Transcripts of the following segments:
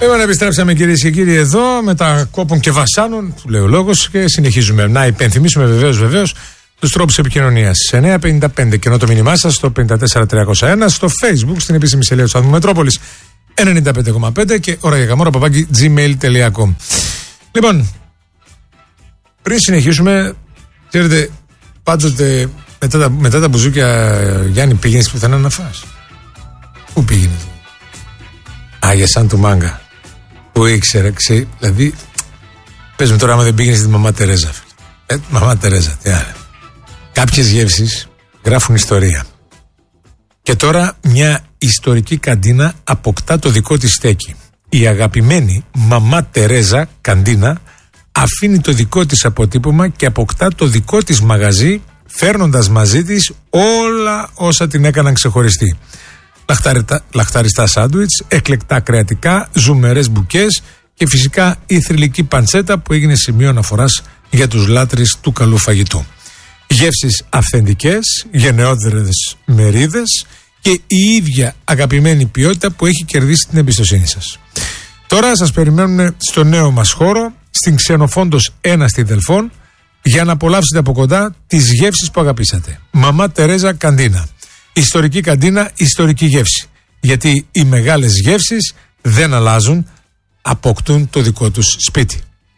Επιστρέψαμε κυρίες και κύριοι εδώ με τα κόπων και βασάνων, που λέει ο λόγος, και συνεχίζουμε. Να υπενθυμίσουμε βεβαίως τους τρόπους επικοινωνίας. 955 και ενώ το μήνυμά σας στο 54301, στο Facebook, στην επίσημη σελίδα του Σταθμού Μετρόπολης 95,5 και orayagamoura@gmail.com. Λοιπόν, πριν συνεχίσουμε, ξέρετε, πάντοτε μετά τα μπουζούκια, Γιάννη, πήγαινες πουθενά να φας? Πού πήγαινες? Για σαν του μάγκα που ήξερε, δηλαδή, πες μου τώρα άμα δεν πήγαινε στη μαμά Τερέζα. Μαμά Τερέζα, τι άλλο. Κάποιες γεύσεις γράφουν ιστορία. Και τώρα μια ιστορική καντίνα αποκτά το δικό της στέκι. Η αγαπημένη μαμά Τερέζα καντίνα αφήνει το δικό της αποτύπωμα και αποκτά το δικό της μαγαζί, φέρνοντας μαζί της όλα όσα την έκαναν ξεχωριστή. Λαχταριστά σάντουιτς, εκλεκτά κρεατικά, ζουμερές μπουκές και φυσικά η θρυλική παντσέτα που έγινε σημείο αναφοράς για τους λάτρεις του καλού φαγητού. Γεύσεις αυθεντικές, γενναιόδερες μερίδες και η ίδια αγαπημένη ποιότητα που έχει κερδίσει την εμπιστοσύνη σας. Τώρα σας περιμένουν στο νέο μας χώρο, στην Ξενοφόντος 1 στη Δελφών, για να απολαύσετε από κοντά τις γεύσεις που αγαπήσατε. Μαμά Τερέζα Καντίνα. Ιστορική καντίνα, ιστορική γεύση. Γιατί οι μεγάλες γεύσεις δεν αλλάζουν, αποκτούν το δικό τους σπίτι.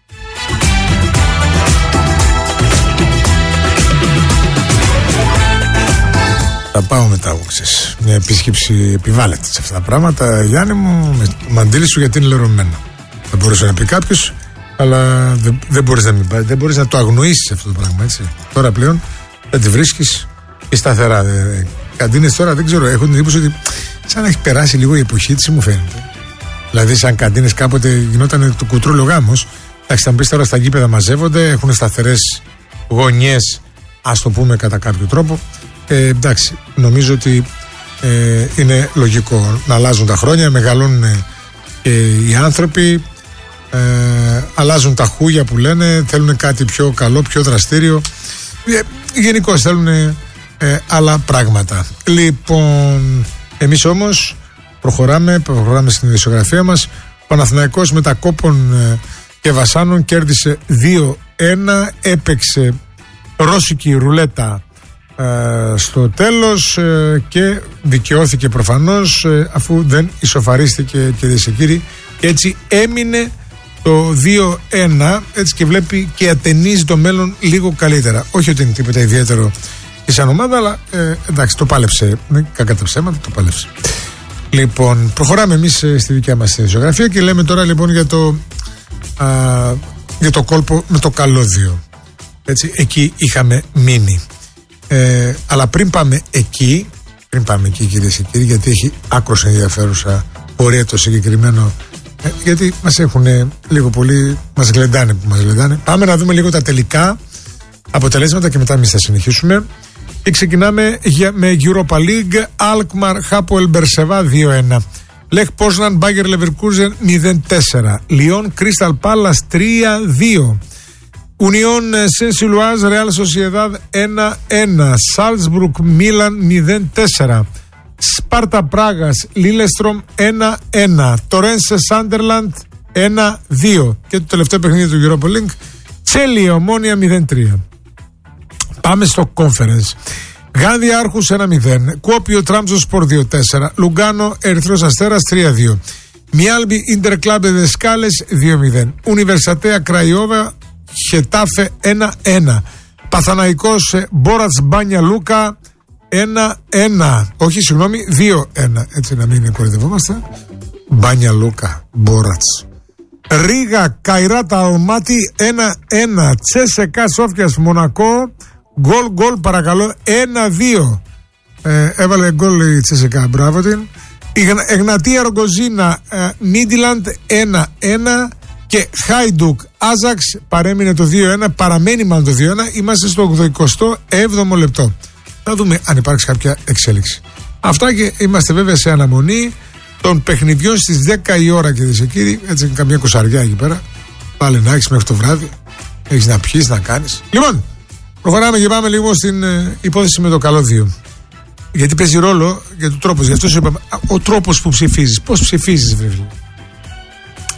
Θα πάω μετά εγώ, ξέρεις. Μια επίσκεψη επιβάλλεται σε αυτά τα πράγματα. Γιάννη μου, με μαντήλι σου γιατί είναι λερωμένο. Θα μπορούσε να πει κάποιος, αλλά δεν μπορείς να μην πάει. Δεν μπορείς να το αγνοήσεις αυτό το πράγμα, έτσι. Τώρα πλέον θα τη βρίσκεις και σταθερά. Καντίνες τώρα δεν ξέρω, έχω την εντύπωση ότι σαν να έχει περάσει λίγο η εποχή της, μου φαίνεται. Δηλαδή, σαν καντίνες κάποτε γινόταν το κουτρούλο γάμος. Εντάξει, θα μου πεις τώρα στα γήπεδα μαζεύονται, έχουν σταθερές γωνιές, ας το πούμε κατά κάποιο τρόπο. Εντάξει, νομίζω ότι είναι λογικό να αλλάζουν τα χρόνια, μεγαλώνουν οι άνθρωποι, αλλάζουν τα χούγια που λένε, θέλουν κάτι πιο καλό, πιο δραστήριο. Γενικώς θέλουν άλλα πράγματα. Λοιπόν, εμείς όμως προχωράμε στην ειδησιογραφία μας. Ο Παναθηναϊκός με τα κόπων και βασάνων κέρδισε 2-1, έπαιξε ρώσικη ρουλέτα στο τέλος και δικαιώθηκε προφανώς αφού δεν ισοφαρίστηκε, κυρίες και κύριοι, και έτσι έμεινε το 2-1, έτσι και βλέπει και ατενίζει το μέλλον λίγο καλύτερα. Όχι ότι είναι τίποτα ιδιαίτερο σαν ομάδα, αλλά εντάξει, το πάλεψε. Κακά τα ψέματα, το πάλεψε. Λοιπόν, προχωράμε εμείς στη δικιά μας ζωγραφία και λέμε τώρα λοιπόν για το κόλπο με το καλώδιο. Έτσι, εκεί είχαμε μείνει. Αλλά πριν πάμε εκεί, κυρίες και κύριοι, γιατί έχει άκρως ενδιαφέρουσα πορεία το συγκεκριμένο, γιατί μας έχουν λίγο πολύ, μας γλεντάνε που μας γλεντάνε. Πάμε να δούμε λίγο τα τελικά αποτελέσματα και μετά εμείς θα συνεχίσουμε. Και ξεκινάμε με Europa League. Alkmaar Hapoel Beersheva 2-1, Lech Poznan Bayer Leverkusen 0-4, Lyon Crystal Palace 3-2, Union Saint-Gilloise Real Sociedad 1-1, Salzburg Milan 0-4, Sparta Pragas Lillestrøm 1-1, Torrens Sunderland 1-2 και το τελευταίο παιχνίδι του Europa League, Τσέλι Ομόνια 0-3. Πάμε στο Conference. Γάνδη Άρχους 1-0, Κουόπιο Τραμζοσπορ 2-4, Λουγκάνο Ερυθρός Αστέρας 3-2, Μιάλμπι Ιντερκλάμπε Δεσκάλες 2-0, Ουνιβερσατέα Κραϊόβα Χετάφε 1-1, Παθαναϊκός Μπόρατς Μπάνια Λούκα 1-1, όχι συγγνώμη 2-1, έτσι να μην κορυδευόμαστε. Μπάνια Λούκα, Μπόρατς. Ρίγα Καϊράτα Αλμάτι 1-1, Τσέσεκα Σόφιας Μονακό, γκολ παρακαλώ 1-2, έβαλε γκολ η Τσέσεκα, μπράβο την. Εγνατία Ρογκοζίνα Μίντιλαντ 1-1 και Χάιντουκ Άζαξ παρέμεινε το 2-1, παραμένει μάλλον το 2-1, είμαστε στο 87ο λεπτό. Θα δούμε αν υπάρξει κάποια εξέλιξη. Αυτά και είμαστε βέβαια σε αναμονή των παιχνιδιών στις 10 η ώρα, κυρίες και κύριοι. Έτσι είναι καμιά κοσαριά εκεί πέρα. Πάλι να έχεις μέχρι το βράδυ, έχεις να πιείς, να κάνεις. Λοιπόν, προχωράμε και πάμε λίγο στην υπόθεση με το καλώδιο. Γιατί παίζει ρόλο για τον τρόπο. Γι' αυτό σου είπα, ο τρόπος που ψηφίζεις. Πώς ψηφίζεις, βρε φίλε.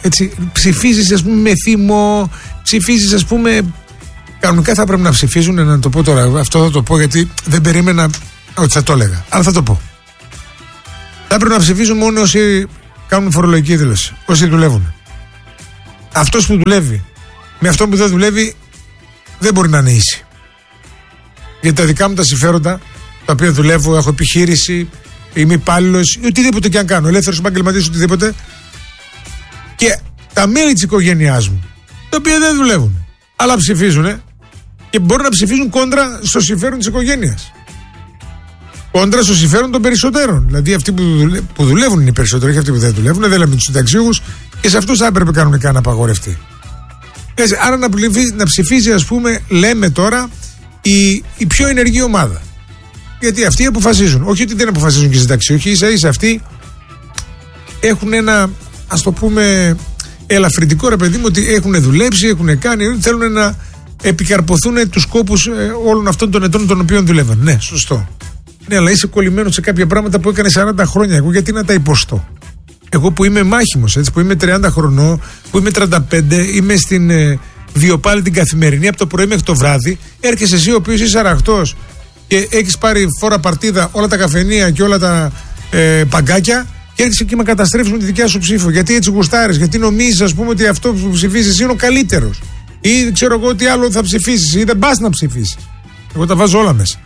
Έτσι, ψηφίζεις, ας πούμε, με θυμό, ψηφίζεις, ας πούμε. Κανονικά θα πρέπει να ψηφίζουν, να το πω τώρα. Αυτό θα το πω γιατί δεν περίμενα ότι θα το έλεγα. Αλλά θα το πω. Θα πρέπει να ψηφίζουν μόνο όσοι κάνουν φορολογική δήλωση. Όσοι δουλεύουν. Αυτός που δουλεύει με αυτόν που δεν δουλεύει δεν μπορεί να είναι ίση. Γιατί τα δικά μου τα συμφέροντα, τα οποία δουλεύω, έχω επιχείρηση, είμαι υπάλληλος, οτιδήποτε και αν κάνω, ελεύθερος επαγγελματίας, οτιδήποτε. Και τα μέλη της οικογένειάς μου, τα οποία δεν δουλεύουν, αλλά ψηφίζουν και μπορούν να ψηφίζουν κόντρα στο συμφέρον της οικογένειας. Κόντρα στο συμφέρον των περισσότερων. Δηλαδή αυτοί που δουλεύουν είναι οι περισσότεροι, όχι αυτοί που δεν δουλεύουν, δεν λέμε τους συνταξιούχους, και σε αυτούς θα έπρεπε κανονικά να απαγορευτεί. Άρα να ψηφίζει, ας πούμε, λέμε τώρα, η πιο ενεργή ομάδα. Γιατί αυτοί αποφασίζουν. Όχι ότι δεν αποφασίζουν και οι συνταξιούχοι, ίσα-ίσα αυτοί έχουν ένα, ας το πούμε, ελαφρυντικό, ρε παιδί μου, ότι έχουν δουλέψει, έχουν κάνει, θέλουν να επικαρποθούν τους κόπους όλων αυτών των ετών των οποίων δουλεύαν. Ναι, σωστό. Ναι, αλλά είσαι κολλημένος σε κάποια πράγματα που έκανε 40 χρόνια. Εγώ γιατί να τα υποστώ? Εγώ που είμαι μάχημος, έτσι, που είμαι 30 χρονών, που είμαι 35, είμαι στην βιοπάλη την καθημερινή από το πρωί μέχρι το βράδυ. Έρχεσαι εσύ, ο οποίος είσαι αραχτός και έχεις πάρει φόρα παρτίδα όλα τα καφενεία και όλα τα παγκάκια, και έρχεσαι και με καταστρέφεις με τη δικιά σου ψήφο. Γιατί έτσι γουστάρεις, γιατί νομίζεις, ας πούμε, ότι αυτό που ψηφίζεις είναι ο καλύτερος. Ή ξέρω εγώ τι άλλο θα ψηφίσεις, ή δεν πας να ψηφίσεις. Εγώ τα βάζω όλα μέσα.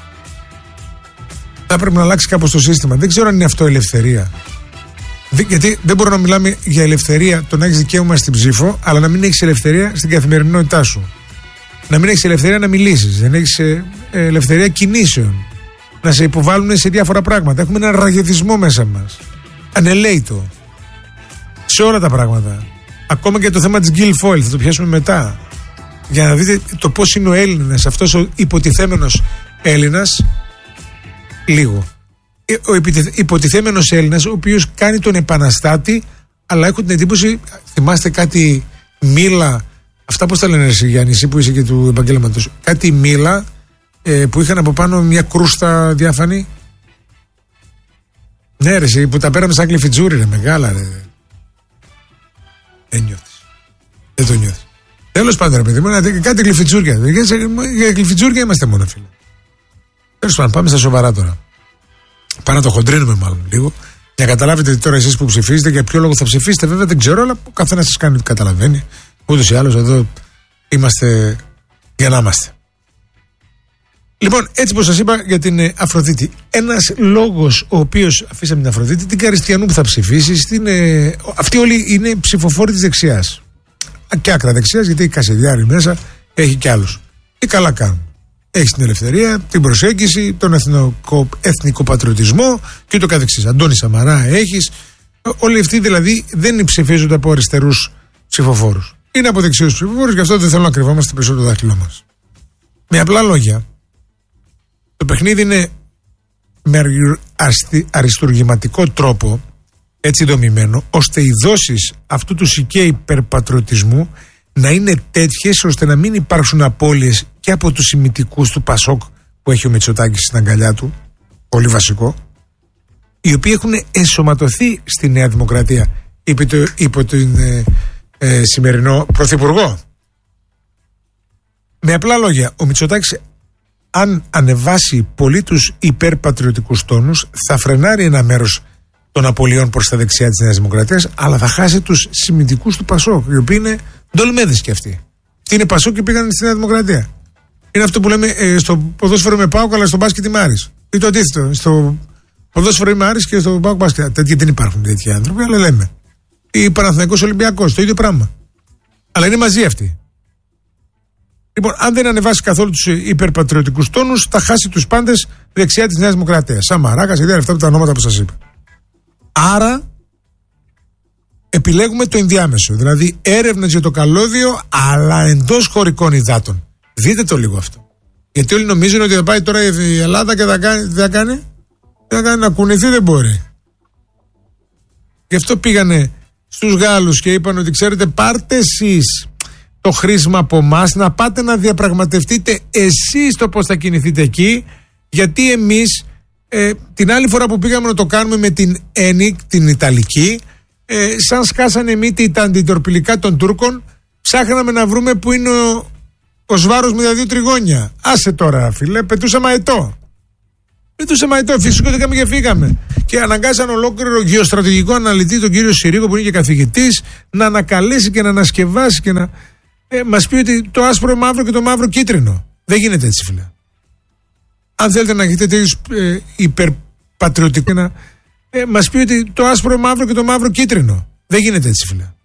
Θα πρέπει να αλλάξει κάπως το σύστημα. Δεν ξέρω αν είναι αυτό ελευθερία. Γιατί δεν μπορούμε να μιλάμε για ελευθερία το να έχεις δικαίωμα στην ψήφο, αλλά να μην έχεις ελευθερία στην καθημερινότητά σου. Να μην έχεις ελευθερία να μιλήσεις, να έχεις ελευθερία κινήσεων, να σε υποβάλουν σε διάφορα πράγματα. Έχουμε έναν ραγεδισμό μέσα μας. Ανελέητο. Σε όλα τα πράγματα. Ακόμα και το θέμα της Guilfoyle, θα το πιάσουμε μετά. Για να δείτε το πώς είναι ο Έλληνας, αυτός ο υποτιθέμενος Έλληνας, λίγο. Ο υποτιθέμενος Έλληνας, ο οποίος κάνει τον επαναστάτη, αλλά έχω την εντύπωση, θυμάστε κάτι μήλα, αυτά πώς τα λένε εσύ Γιάννη, εσύ που είσαι και του επαγγέλματος, κάτι μήλα που είχαν από πάνω μια κρούστα διάφανη. Ναι ρε εσύ, που τα πέραμε σαν κλειφιτζούρι ρε, μεγάλα ρε. Δεν νιώθεις. Δεν το νιώθεις. Τέλος πάντων ρε παιδί μου, κάτι κλειφιτζούρια. Για κλειφιτζούρια είμαστε μόνο φίλοι. Τέλος πάντων, πάμε στα σοβαρά τώρα. Πάμε να το χοντρίνουμε μάλλον λίγο. Για να καταλάβετε τώρα εσείς που ψηφίζετε, για ποιο λόγο θα ψηφίσετε, βέβαια δεν ξέρω, αλλά ο καθένας σας κάνει ό,τι καταλαβαίνει. Ούτως ή άλλως εδώ είμαστε για να είμαστε. Λοιπόν, έτσι όπως σας είπα για την Αφροδίτη. Ένας λόγος ο οποίος αφήσαμε την Αφροδίτη, την Καριστιανού που θα ψηφίσει, αυτοί όλοι είναι ψηφοφόροι της δεξιάς. Και άκρα δεξιάς, γιατί η Κασιδιάρη μέσα έχει κι άλλους. Και καλά κάνουν. Έχεις την ελευθερία, την προσέγγιση, τον εθνικό πατριωτισμό και το καθεξής. Αντώνη Σαμαρά έχεις. Όλοι αυτοί δηλαδή δεν ψηφίζονται από αριστερούς ψηφοφόρους. Είναι από δεξιούς ψηφοφόρους, γι' αυτό δεν θέλω να κρυβόμαστε πίσω το δάχτυλό μας. Με απλά λόγια, το παιχνίδι είναι με αριστουργηματικό τρόπο, έτσι δομημένο, ώστε οι δόσεις αυτού του σικέ υπερπατριωτισμού να είναι τέτοιες ώστε να μην υπάρξουν απώλειες και από τους ημιτικούς του Πασόκ που έχει ο Μητσοτάκης στην αγκαλιά του, πολύ βασικό, οι οποίοι έχουν ενσωματωθεί στη Νέα Δημοκρατία υπό τον σημερινό Πρωθυπουργό. Με απλά λόγια, ο Μητσοτάκης, αν ανεβάσει πολύ τους υπερπατριωτικούς τόνους, θα φρενάρει ένα μέρος των απολειών προς τα δεξιά της Νέας Δημοκρατίας, αλλά θα χάσει τους συμμετικούς του Πασόκ, οι οποίοι είναι ντολμέδες κι αυτοί. Τι είναι Πασόκ και πήγαν στη Νέα Δημοκρατία. Είναι αυτό που λέμε στο ποδόσφαιρο με ΠΑΟΚ, αλλά στο μπάσκετ είμαι Άρης. Ή το αντίθετο. Στο ποδόσφαιρο είμαι Άρης και στο ΠΑΟΚ μπάσκετ. Τέτοιοι δεν υπάρχουν τέτοιοι άνθρωποι, αλλά λέμε. Ή Παναθηναϊκός Ολυμπιακός, το ίδιο πράγμα. Αλλά είναι μαζί αυτοί. Λοιπόν, αν δεν ανεβάσει καθόλου τους υπερπατριωτικούς τόνους, θα χάσει τους πάντες δεξιά της Νέας Δημοκρατίας. Σαμαρά, Κασιδιάρη, αυτά τα ονόματα που σας είπα. Άρα, επιλέγουμε το ενδιάμεσο. Δηλαδή, έρευνες για το καλώδιο, αλλά εντός χωρικών υδάτων. Δείτε το λίγο αυτό. Γιατί όλοι νομίζουν ότι θα πάει τώρα η Ελλάδα και θα κάνει να κουνηθεί, δεν μπορεί. Γι' αυτό πήγανε στους Γάλλους και είπαν ότι ξέρετε, πάρτε εσείς το χρήσμα από εμάς, να πάτε να διαπραγματευτείτε εσείς το πώς θα κινηθείτε εκεί, γιατί εμείς την άλλη φορά που πήγαμε να το κάνουμε με την ΕΝΙΚ, την Ιταλική, σαν σκάσανε μύτη τα αντιτορπιλικά των Τούρκων, ψάχναμε να βρούμε που είναι ο Σβάρος με τα 2 τριγώνια. Άσε τώρα, φίλε, πετούσαμε αετό. Φυσικότηκαμε και φύγαμε. Και αναγκάσαν ολόκληρο γεωστρατηγικό αναλυτή, τον κύριο Συρίγο, που είναι και καθηγητής, να ανακαλέσει και να ανασκευάσει και να μας πει ότι το άσπρο μαύρο και το μαύρο κίτρινο. Δεν γίνεται έτσι, φίλε. Αν θέλετε να έχετε τέτοιους υπερπατριωτικούς, μας πει ότι το άσπρο μαύρο και το μαύρο κίτρινο. Δεν γίνεται έτσι, φίλε.